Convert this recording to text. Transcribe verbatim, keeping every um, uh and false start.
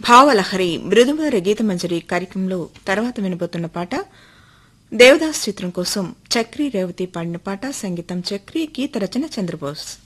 భావలహరి మృదుమధుర గీతమంజరి కార్యక్రమంలో తర్వాత వినబోతున్న పాట దేవదాస్ చిత్రం కోసం చక్రి రేవతి పాడిన పాట. సంగీతం చక్రి, గీత రచన చంద్రబోస్.